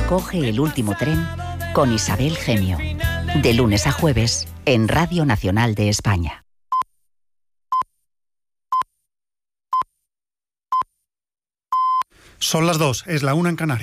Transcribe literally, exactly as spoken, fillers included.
Coge el último tren con Isabel Gemio. De lunes a jueves en Radio Nacional de España. Son las dos, es la una en Canarias.